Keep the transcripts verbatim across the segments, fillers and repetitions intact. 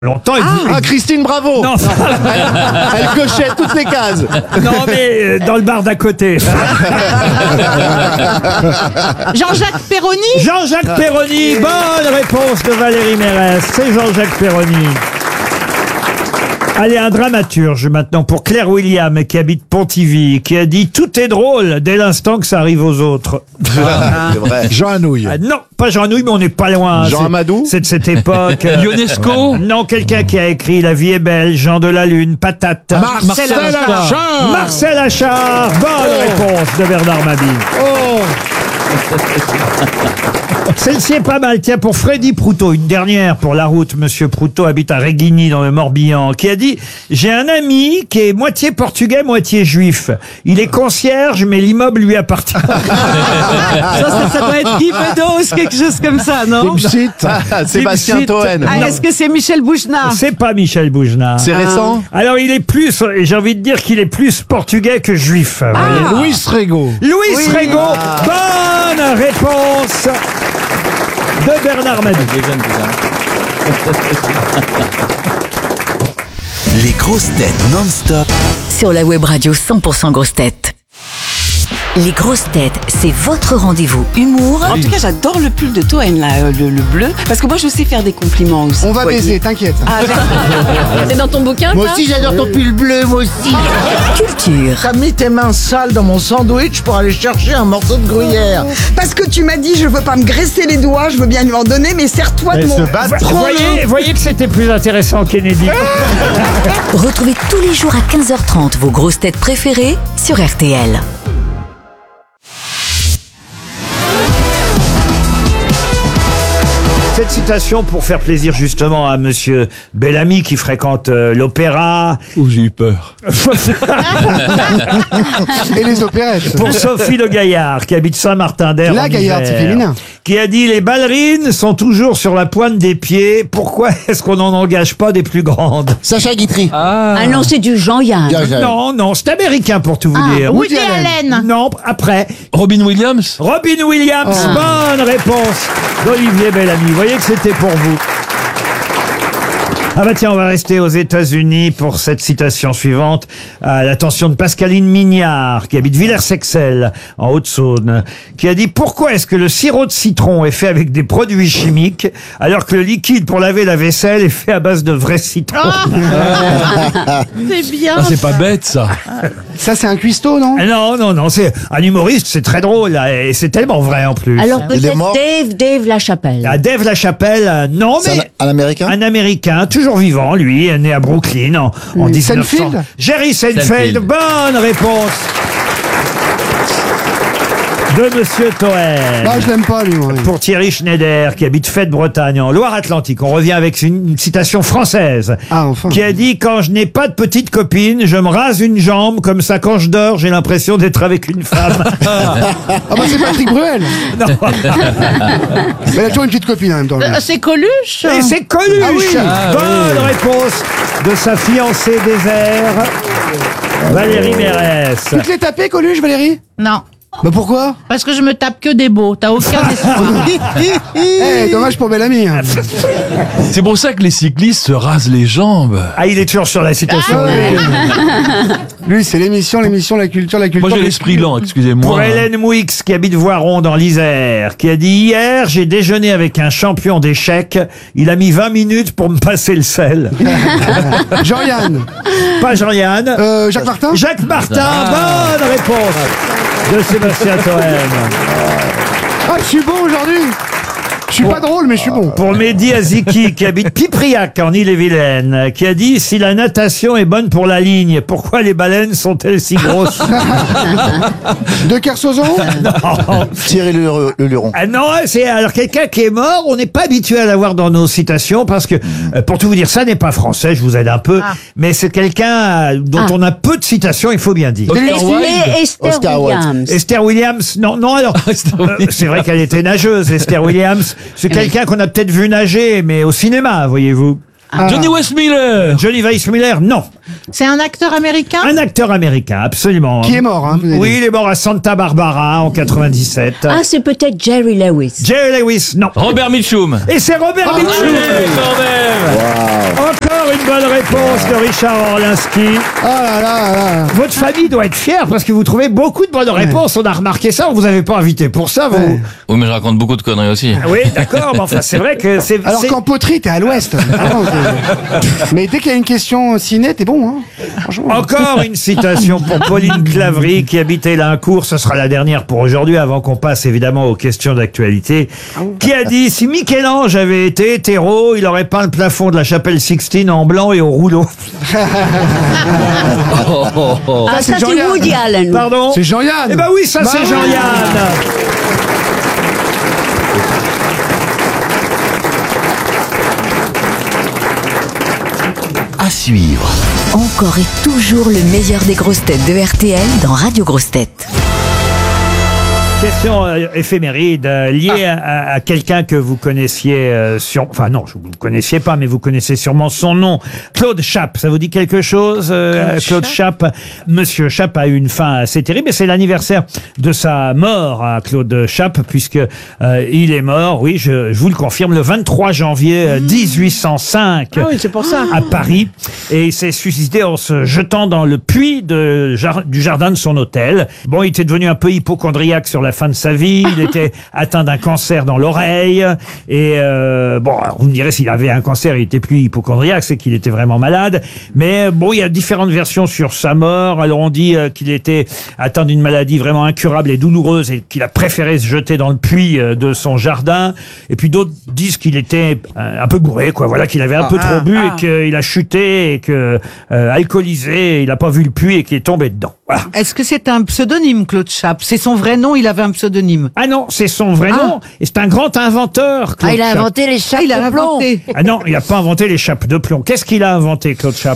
Longtemps, il Ah, dit- ah, Christine Bravo. Non, Elle, elle cochait toutes les cases. non, mais euh, dans le bar d'à côté. Jean-Jacques Perroni. Jean-Jacques Perroni, bonne réponse de Valérie Mérès. C'est Jean-Jacques Perroni. Allez, un dramaturge maintenant pour Claire William qui habite Pontivy, qui a dit « Tout est drôle dès l'instant que ça arrive aux autres C'est vrai. Jean Anouilh. Ah, ». Non, pas Jean Anouilh, mais on n'est pas loin. Jean C'est- Amadou. C'est de cette époque. Ionesco. Non, quelqu'un qui a écrit « La vie est belle », Jean de la Lune, Patate. Marcel Achard. Marcel Achard, bonne réponse de Bernard Mabille. Celle-ci est pas mal. Tiens, pour Freddy Proutot, une dernière pour la route. Monsieur Proutot habite à Réguigny dans le Morbihan, qui a dit « J'ai un ami qui est moitié portugais, moitié juif. Il est concierge, mais l'immeuble lui appartient. Ça, ça, ça doit être Guy Bedos, quelque chose comme ça, non? Dipsit. Ah, Sébastien Dipsit. Toen. Ah, est-ce que c'est Michel Bougenat? » C'est pas Michel Bougenat. C'est récent. Alors, il est plus, j'ai envie de dire qu'il est plus portugais que juif. vous voyez. Louis Rego. Louis Rego, bonne réponse de Bernard Mabille. Les grosses têtes non-stop. Sur la web radio cent pour cent grosses têtes. Les grosses têtes, c'est votre rendez-vous humour En tout cas, j'adore le pull de Toen, là, euh, le, le bleu, parce que moi, je sais faire des compliments aussi. On va Ouais. baiser, t'inquiète. Ah, d'accord. C'est dans ton bouquin, Moi aussi, j'adore ton pull bleu, moi aussi. culture, T'as mis tes mains sales dans mon sandwich pour aller chercher un morceau de gruyère. Parce que tu m'as dit, je veux pas me graisser les doigts, je veux bien lui en donner, mais serre-toi de Elle mon... se bat. Vous voyez, voyez que c'était plus intéressant, Kennedy. retrouvez tous les jours à quinze heures trente vos grosses têtes préférées sur R T L. Cette citation pour faire plaisir justement à Monsieur Bellamy qui fréquente euh, l'opéra. Ouh, j'ai eu peur. Et les opérettes. Pour Sophie Le Gaillard qui habite Saint-Martin-d'Air. La en Gaillarde, Isère, c'est féminin. Qui a dit « Les ballerines sont toujours sur la pointe des pieds. Pourquoi est-ce qu'on n'en engage pas des plus grandes Sacha Guitry. Ah non, c'est du Jean-Yann. Non, non, c'est américain pour tout vous dire. Woody Allen. Non, après. Robin Williams. Robin Williams, bonne réponse d'Olivier Bellamy. Vous voyez que c'était pour vous. Ah bah tiens, on va rester aux États-Unis pour cette citation suivante, à l'attention de Pascaline Mignard, qui habite Villers-Sexel, en Haute-Saône, qui a dit « Pourquoi est-ce que le sirop de citron est fait avec des produits chimiques, alors que le liquide pour laver la vaisselle est fait à base de vrais citrons C'est bien. Ah, c'est pas bête, ça. Ça, c'est un cuistot, non? Ah Non, non, non, c'est un humoriste, c'est très drôle, là, et c'est tellement vrai en plus. Alors Il est peut-être mort Dave, Dave Lachapelle. À Dave Lachapelle, euh, non, mais... un américain? Un Américain, toujours vivant, lui, né à Brooklyn en, en Oui, dix-neuf cents. Seinfeld Jerry Seinfeld, Seinfeld. bonne réponse de Monsieur Toen. Non, je l'aime pas, lui, moi. Pour Thierry Schneider, qui habite Fête-Bretagne, en Loire-Atlantique. On revient avec une, une citation française. Ah, enfin. Qui a dit « Quand je n'ai pas de petite copine, je me rase une jambe, comme ça quand je dors, j'ai l'impression d'être avec une femme. Ah, bah, c'est Patrick Bruel. » Non. Mais elle a toujours une petite copine, en même temps. lui. Euh, C'est Coluche. Et c'est Coluche. Ah oui. Ah Bonne réponse de sa fiancée désert, Valérie Mérès. Tu te l'es tapé, Coluche, Valérie? Non, Bah, pourquoi? parce que je me tape que des beaux. T'as aucun espoir. Eh, dommage pour Bellamy. hein. C'est pour ça que les cyclistes se rasent les jambes. Ah, il est toujours sur la citation. Lui, c'est l'émission, l'émission, la culture, la culture. Moi, j'ai l'esprit lent, excusez-moi. Pour Hélène Mouix, qui habite Voiron dans l'Isère, qui a dit « Hier, j'ai déjeuné avec un champion d'échecs. Il a mis vingt minutes pour me passer le sel. Jean-Yann. » Pas Jean-Yann. Euh, Jacques Martin. Jacques Martin, bonne réponse de Sébastien Toen. Ah, je suis bon aujourd'hui. Je suis pas drôle, mais je suis bon. Pour Mehdi Aziki, qui habite Pipriac en Ille-et-Vilaine, qui a dit « Si la natation est bonne pour la ligne, pourquoi les baleines sont-elles si grosses ?» De Kersozon. Thierry Le, le Luron. Ah non, c'est alors quelqu'un qui est mort, on n'est pas habitué à l'avoir dans nos citations parce que, euh, pour tout vous dire, ça n'est pas français, je vous aide un peu, Ah. mais c'est quelqu'un euh, dont Ah. on a peu de citations, il faut bien dire. Oscar Wilde. Et Esther Oscar Wilde. Williams. Esther Williams, non, non, alors, Esther euh, Williams. c'est vrai qu'elle était nageuse, Esther Williams, c'est quelqu'un qu'on a peut-être vu nager, mais au cinéma, voyez-vous. Ah. Johnny Weissmuller. Johnny Weissmuller, non. C'est un acteur américain? Un acteur américain, absolument. Qui est mort, hein, vous avez Oui, dit. il est mort à Santa Barbara en quatre-vingt-dix-sept. Ah, c'est peut-être Jerry Lewis. Jerry Lewis, non. Robert Mitchum. Et c'est Robert Mitchum. Allez, quand même. Encore une bonne réponse de Richard Orlinski. Oh là là là. Votre famille doit être fière parce que vous trouvez beaucoup de bonnes réponses. On a remarqué ça. On vous avait pas invité pour ça, vous. Ouais. Oui, mais je raconte beaucoup de conneries aussi. Oui, d'accord. Mais enfin, c'est vrai que c'est. Alors c'est- qu'en poterie, t'es à l'ouest. Vraiment, t'es- Mais dès qu'il y a une question ciné, t'es bon, hein. Franchement. Encore une citation pour Pauline Claverie qui habitait Lincourt. Ce sera la dernière pour aujourd'hui avant qu'on passe évidemment aux questions d'actualité. Qui a dit si Michel-Ange avait été hétéro, il aurait peint le plafond de la chapelle Sixtine en blanc et au rouleau. Ah, c'est ça, c'est Jean-Yann. Woody Allen. Pardon? C'est Jean-Yann. Eh ben oui, ça Bah c'est oui. Jean-Yann. À suivre. Encore et toujours le meilleur des grosses têtes de R T L dans Radio Grosses Têtes. Question euh, éphéméride euh, liée à, à- à quelqu'un que vous connaissiez euh, sur... Enfin non, je- vous ne connaissiez pas, mais vous connaissez sûrement son nom. Claude Chappe, ça vous dit quelque chose euh, Claude Chappe. Monsieur Chappe a eu une fin assez terrible et c'est l'anniversaire de sa mort à Claude Chappe puisque euh, il est mort, oui, je, je vous le confirme, le vingt-trois janvier euh, dix-huit cent cinq Ah oui, c'est pour ça. à Paris et il s'est suicidé en se jetant dans le puits de, jar- du jardin de son hôtel. Bon, il était devenu un peu hypochondriaque sur la fin de sa vie. Il était atteint d'un cancer dans l'oreille et euh, bon, alors vous me direz s'il avait un cancer, il était plus hypochondriaque, c'est qu'il était vraiment malade. Mais bon, il y a différentes versions sur sa mort. Alors on dit euh, qu'il était atteint d'une maladie vraiment incurable et douloureuse et qu'il a préféré se jeter dans le puits euh, de son jardin. Et puis d'autres disent qu'il était euh, un peu bourré, quoi. Voilà, qu'il avait un peu trop bu et qu'il a chuté et que euh, alcoolisé, il n'a pas vu le puits et qu'il est tombé dedans. Voilà. Est-ce que c'est un pseudonyme, Claude Chappe? C'est son vrai nom, il avait un pseudonyme. Ah non, c'est son vrai Ah. nom. Et c'est un grand inventeur, Claude Ah, il a Chappe. inventé les chapes Ah, il a de plomb. inventé. Ah non, il n'a pas inventé les chapes de plomb. Qu'est-ce qu'il a inventé, Claude Chappe?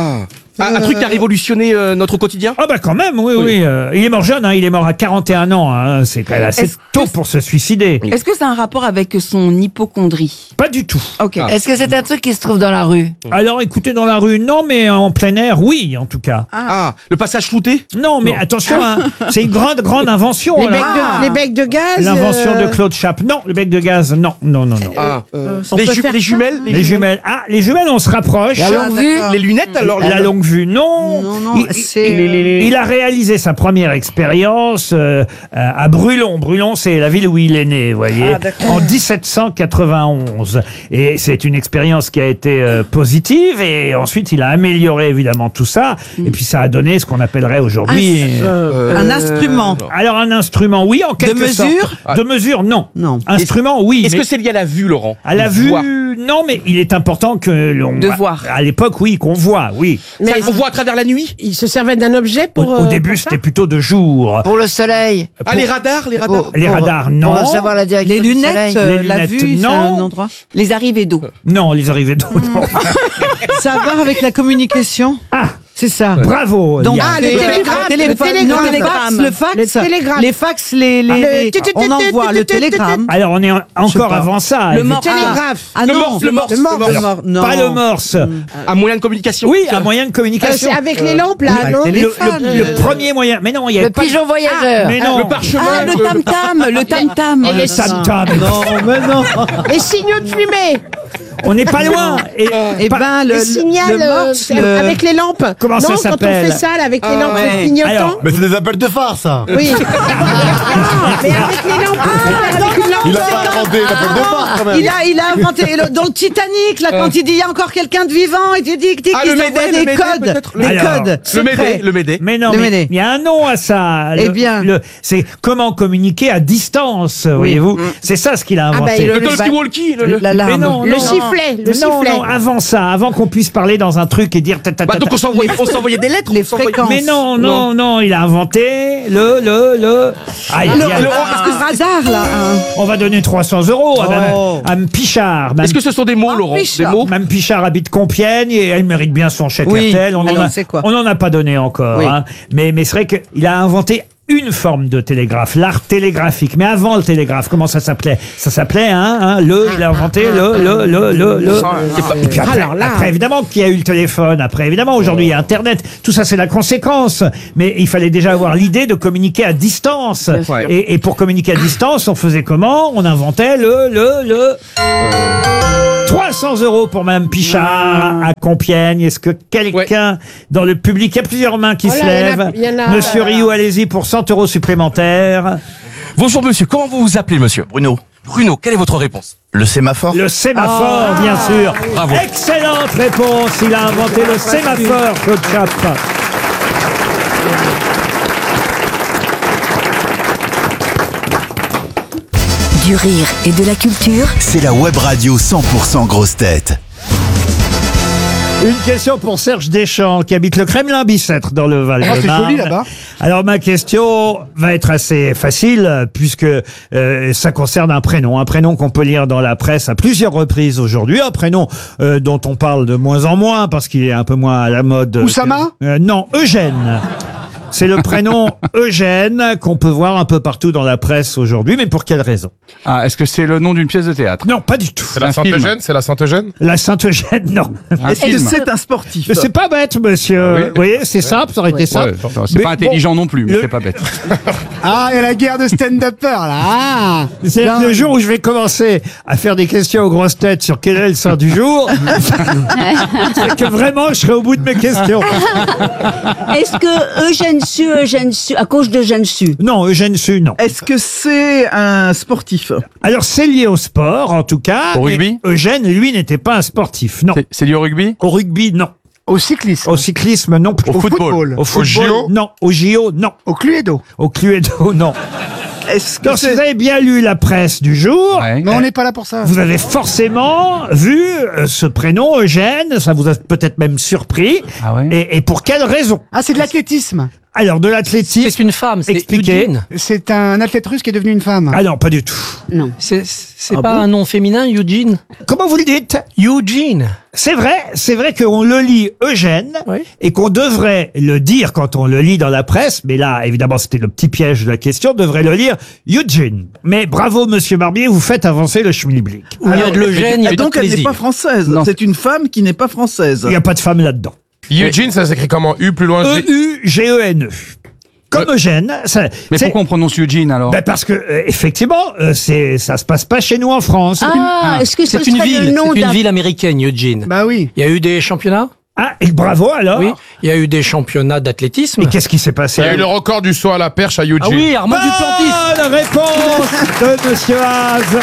Un, un truc qui a révolutionné euh, notre quotidien. Ah bah quand même, oui, oui. euh, il est mort jeune, hein, il est mort à quarante et un ans. Hein, c'est quand même assez Est-ce tôt que- pour se suicider. Est-ce que c'est un rapport avec son hypochondrie? Pas du tout. Ok. Est-ce que c'est un truc qui se trouve dans la rue? Alors écoutez, dans la rue, non, mais en plein air, oui, en tout cas. Ah, le passage flouté. Non, mais attention, hein, c'est une grande, grande invention. Les alors. becs, de, les becs de gaz. L'invention euh, de Claude Chappe. Non, le bec de gaz, non, non, non, non. Ah, on les, peut ju- faire les ça jumelles. Les jumelles. Ah, les jumelles, on se rapproche. La longue vue. d'accord. Les lunettes alors. La longue vue, non. Non, non, il, c'est... il- il a réalisé sa première expérience euh, à Brulon. Brulon, c'est la ville où il est né, vous voyez, Ah, d'accord. en dix-sept cent quatre-vingt-onze. Et c'est une expérience qui a été euh, positive. Et ensuite, il a amélioré évidemment tout ça. Et puis, ça a donné ce qu'on appellerait aujourd'hui. Euh, Un instrument. Alors, un instrument, oui, en quelque mesure sorte. De mesure, non. Non. Instrument, oui. Est-ce mais- que c'est lié à la vue, Laurent? à la On vue, voit. non, mais il est important que l'on... De voir. À l'époque, oui, qu'on voit, oui. Mais Ça, on voit à travers la nuit. il se servait d'un objet Au, pour. au euh, début, pour ça c'était plutôt de jour. Pour le soleil. Ah, les radars, les radars. Les radars, non. Pour savoir la direction Les du lunettes, soleil. euh, Les la lunettes, vue, c'est non. un endroit. Les arrivées d'eau. Non, les arrivées d'eau, non. Ça a à voir avec la communication? Ah, C'est ça. bravo. Donc, Liane. Ah, le les- télégramme, le téléphone, le non, télégramme. le fax, le fax, Le télégramme. les fax, les, les, Ah, le les- tu- tu- on tu- envoie tu- le tu- tu- télégramme. Alors, on est en- encore pas. avant ça. Le évidemment. mort- Télégraphe. Ah Le non, morse, le morse, le morse. le le mort, non. Pas le morse. Un moyen de communication. Oui, un moyen de Euh, communication. c'est avec les lampes là, non le, le- téléphone. le premier moyen. Mais non, il y avait Le pas... pigeon voyageur. Mais non. Le parchemin. Ah, le tam-tam, le tam-tam. Et les Tam tam. Non, mais non. Les signaux de fumée. On n'est pas loin. Et, Eh pas- ben, le, Les signaux le morse, le- avec les lampes. Comment ça non, s'appelle quand on fait ça là, avec les lampes ouais. clignotants. Alors, Mais c'est des appels de phare, ça. Oui. Ah, mais avec les lampes. avec une lampe. Il a pas inventé l'appel de phare, quand même. Il a, il a inventé le- dans le Titanic, là, quand il dit il y a encore quelqu'un de vivant, il dit, dit, dit Ah, qu'il le envoie Médée, des le Médée, codes, peut-être. des Alors, codes. Le secrets. Médée, le Médé. mais non, Le mais Médé. il y a un nom à ça. Eh Le- bien. le- c'est comment communiquer à distance, voyez-vous. C'est ça ce qu'il a Ah, bah, inventé. il Le le- talkie-walkie. le- le- L'alarme. Mais non, Le non. sifflet, le non, sifflet. non, avant ça, avant qu'on puisse parler dans un truc et dire ta, ta, ta, Bah, donc ta. on s'envoyait, on s'envoyait des lettres. Les on s'envoyait- fréquences. Mais non, non, non, il a inventé le, le, le. Ah, il y a- Le, le- parce que radar, là. hein. On va donner trois cents euros à, Mme- Oh. à Mme Pichard. Mme- Est-ce que ce sont des mots, Laurent? Des Pichard. mots? Mme Pichard habite Compiègne et elle mérite bien son chèque Oui, R T L. On alors, en a, c'est quoi on n'en a pas donné encore. Oui. Hein. Mais, mais c'est vrai qu'il a inventé une forme de télégraphe, l'art télégraphique. Mais avant le télégraphe, comment ça s'appelait? Ça s'appelait, hein, hein, le, il a inventé le, le, le, le, le. Et puis après, Alors là- après, évidemment, qu'il y a eu le téléphone. Après, évidemment, aujourd'hui, il y a Internet. Tout ça, c'est la conséquence. Mais il fallait déjà avoir l'idée de communiquer à distance. sûr. Et, et pour communiquer à distance, on faisait comment? On inventait le, le, le. trois cents euros pour Mme Pichard à Compiègne. Est-ce que quelqu'un dans le public, il y a plusieurs mains qui Oh là, se il y en a- lèvent? il y en a- Monsieur Rioux, allez-y pour cent euros supplémentaires. Bonjour monsieur, comment vous vous appelez monsieur? Bruno, Bruno, quelle est votre réponse? le sémaphore. Le sémaphore, bien sûr. Bravo. Excellente réponse. Il a inventé le sémaphore, Claude Chappe. Du rire et de la culture. C'est la web radio cent pour cent grosse tête. Une question pour Serge Deschamps, qui habite le Kremlin-Bicêtre dans le Val-de-Marne. Ah, c'est joli là-bas. Alors ma question va être assez facile, puisque euh, ça concerne un prénom. Un prénom qu'on peut lire dans la presse à plusieurs reprises aujourd'hui. Un prénom euh, dont on parle de moins en moins, parce qu'il est un peu moins à la mode. Oussama ? Euh, Non, Eugène. C'est le prénom Eugène qu'on peut voir un peu partout dans la presse aujourd'hui, mais pour quelle raison? Ah, est-ce que c'est le nom d'une pièce de théâtre? Non, pas du tout. C'est la Sainte-Eugène, c'est la Sainte-Eugène. La Sainte-Eugène, non. Un Est-ce que film. c'est un sportif? Mais c'est pas bête, monsieur. Oui. Vous voyez, c'est simple, ça aurait été simple. Ouais, c'est Mais pas intelligent non plus, mais le- c'est pas bête. Ah, il y a la guerre de stand-upper là. Ah. C'est Bien. le jour où je vais commencer à faire des questions aux grosses têtes sur quel est le saint du jour, c'est que vraiment je serai au bout de mes questions. Est-ce que Eugène Sue, Eugène Sue, à cause d'Eugène Sue? Non, Eugène Sue, non. Est-ce que c'est un sportif? Alors c'est lié au sport, en tout cas. Au rugby Et Eugène, lui, n'était pas un sportif, non. C'est- C'est lié au rugby? Au rugby, non. Au cyclisme. Au cyclisme, non plus. Au football. Au football, J O? non. Au J O, non. Au Cluedo. Au Cluedo, non. Est-ce que Donc, si vous c'est... avez bien lu la presse du jour, Ouais. Mais on n'est pas là pour ça. vous avez forcément vu euh, ce prénom Eugène, ça vous a peut-être même surpris. Ah ouais? Et, et pour quelle raison? Ah, c'est de l'athlétisme. Alors, de l'athlétisme. C'est une femme, c'est Expliquez. Eugene. C'est un athlète russe qui est devenu une femme. Ah non, pas du tout. Non. C'est c'est Ah pas bon un nom féminin, Eugene? Comment vous le dites? Eugene. C'est vrai, c'est vrai qu'on le lit Eugène Oui. et qu'on devrait le dire quand on le lit dans la presse, mais là, évidemment, c'était le petit piège de la question, devrait le lire Eugene. Mais bravo, monsieur Barbier, vous faites avancer le schmilblick. Où il y a de l'Eugène, il y a Et de donc elle n'est plaisir. pas française. Non. C'est une femme qui n'est pas française. Il n'y a pas de femme là-dedans. Eugene, ça s'écrit comment? U plus loin G. E U G E N E. Comme Eugène. Ça, Mais c'est- pourquoi on prononce Eugene alors? Ben parce que euh, effectivement, euh, c'est ça se passe pas chez nous en France. Ah, est-ce que ce C'est une serait le ville, nom c'est une d'un... ville américaine, Eugene. Bah oui. Il y a eu des championnats? Ah, et bravo alors. Oui. Il y a eu des championnats d'athlétisme. Et qu'est-ce qui s'est passé? Il y a eu le record du saut à la perche à Eugene. Ah oui, Armand Duplantis. Bonne réponse de Monsieur Haas.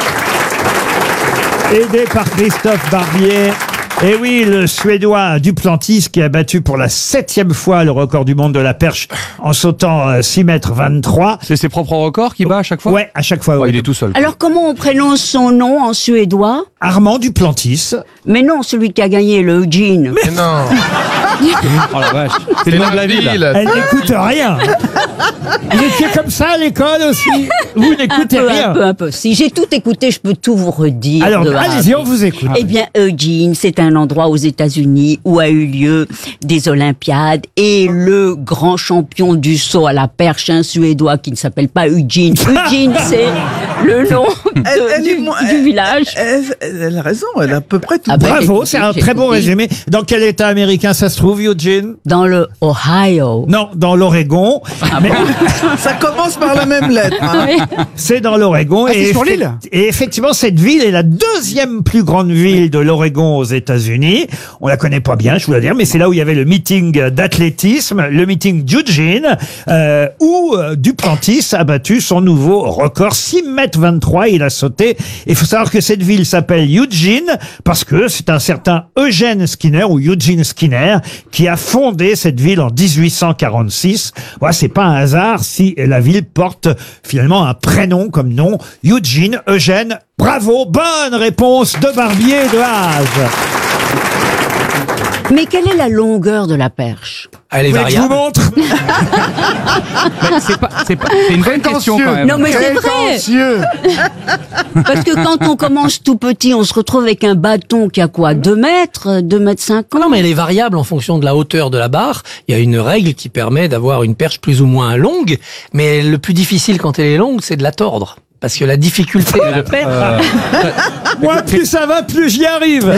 Aidé par Christophe Barbier. Et oui, le Suédois Duplantis qui a battu pour la septième fois le record du monde de la perche en sautant euh, six mètres vingt-trois. C'est ses propres records qu'il bat à chaque fois? Ouais, à chaque fois. Ouais, ouais. il est tout seul. Alors comment on prononce son nom en suédois? Armand Duplantis. Mais non, celui qui a gagné le Eugene. Mais non. Oh la vache. C'est le nom de la ville. Elle n'écoute rien. Vous étiez comme ça à l'école aussi? Vous Un n'écoutez peu, rien. un peu, un peu. Si j'ai tout écouté, je peux tout vous redire. Alors, de A à allez-y, Z. on vous écoute. Eh bien, Eugene, c'est un endroit aux États-Unis où a eu lieu des Olympiades et le grand champion du saut à la perche, un Suédois qui ne s'appelle pas Eugene. Eugene, c'est le nom de- Elle- elle est du, mo- du village. Elle, elle- elle a raison, elle a à peu près tout. Ah ben, Bravo, j'ai- c'est un j'ai très bon compris. résumé. Dans quel état américain ça se trouve, Eugene? Dans le Ohio. Non, dans l'Oregon. Ah Mais Ça commence par la même lettre. hein. Oui. c'est dans l'Oregon. Ah, c'est et sur effe- l'île. Et effectivement, cette ville est la deuxième plus grande ville de l'Oregon aux États-Unis. On la connaît pas bien, je vous le dire, mais c'est là où il y avait le meeting d'athlétisme, le meeting d'Eugene, euh, où euh, Duplantis a battu son nouveau record, six mètres vingt-trois. Il a sauté. Il faut savoir que cette ville s'appelle Eugene parce que c'est un certain Eugène Skinner ou Eugene Skinner qui a fondé cette ville en dix-huit cent quarante-six. Voilà, c'est pas un hasard si la ville porte finalement un prénom comme nom, Eugene, Eugène. Bravo, bonne réponse de Barbier et de Haas. Mais quelle est la longueur de la perche? Elle est Vous voulez que je vous variable. montre Mais c'est pas, c'est pas, c'est une vraie question quand même. Non mais c'est vrai. Prétentieux. Parce que quand on commence tout petit, on se retrouve avec un bâton qui a quoi, deux mètres, deux mètres cinquante. Non mais elle est variable en fonction de la hauteur de la barre. Il y a une règle qui permet d'avoir une perche plus ou moins longue, mais le plus difficile quand elle est longue, c'est de la tordre. Parce que la difficulté de la perche... Euh, Moi, plus ça va, plus j'y arrive.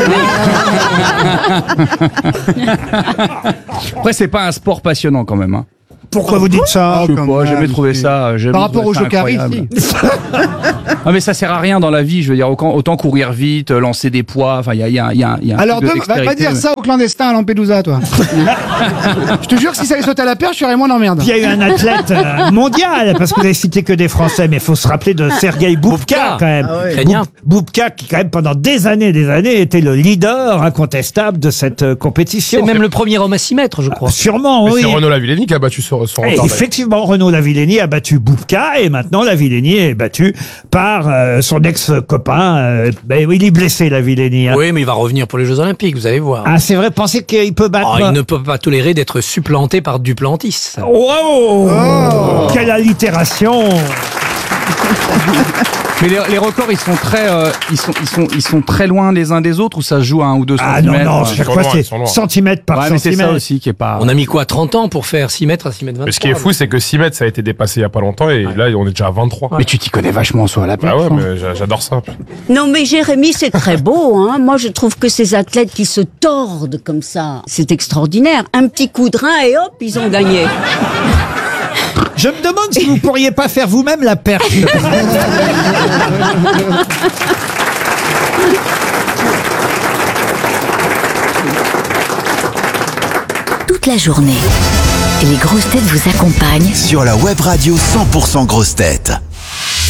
Après, c'est pas un sport passionnant quand même. Hein. Pourquoi vous dites ça Je sais quand pas, même, j'ai jamais trouvé c'est- ça. j'ai jamais Par rapport trouvé au ça jeu carré, incroyable. si. Ah mais ça sert à rien dans la vie. Je veux dire, autant, autant courir vite, euh, lancer des poids. Enfin, il y a, il y a, il y a, il y a un Alors, truc de demain, va, va dextérité, dire mais- ça aux clandestins à Lampedusa, toi. Je te jure que si ça allait sauter à la perche, je serais moins d'emmerde. Puis il y a eu un athlète euh, mondial, parce que vous avez cité que des Français, mais il faut se rappeler de Sergei Boubka, quand même. Ah ouais. Ukrainien. Boub- Boubka, qui quand même pendant des années et des années était le leader incontestable de cette euh, compétition. C'est même le premier homme à six mètres, je crois. Sûrement, Mais oui. c'est Renaud Lavillenie qui a battu son, son Et record. effectivement, Renaud Lavillenie a battu Boubka et maintenant Lavillenie est battu par euh, son ex-copain. Euh, ben oui, il est blessé, Lavillenie. Hein. Oui, mais il va revenir pour les Jeux Olympiques, vous allez voir. Ah, c'est vrai, pensez qu'il peut battre. Oh, il ne peut pas tolérer d'être supplanté par Duplantis. Wow Quelle allitération. Mais les, les records, ils sont très, euh, ils sont, ils sont, ils sont très loin les uns des autres ou ça se joue à un ou deux Ah non, centimètres. non, euh. chaque fois c'est centimètre par Ouais, mais c'est centimètre. ça aussi qui est pas. On a mis quoi, trente ans pour faire six mètres à six mètres vingt-trois? Mais ce qui est fou, c'est que six mètres, ça a été dépassé il y a pas longtemps et là, on est déjà à vingt-trois. Mais tu t'y connais vachement sur la perche. Ah ouais, hein. mais j'a- j'adore ça. Non mais Jérémy, c'est très beau. Hein. Moi, je trouve que ces athlètes qui se tordent comme ça, c'est extraordinaire. Un petit coup de rein et hop, ils ont gagné. Je me demande si vous pourriez pas faire vous-même la perche. Toute la journée, les grosses têtes vous accompagnent Sur la web radio cent pour cent grosses têtes.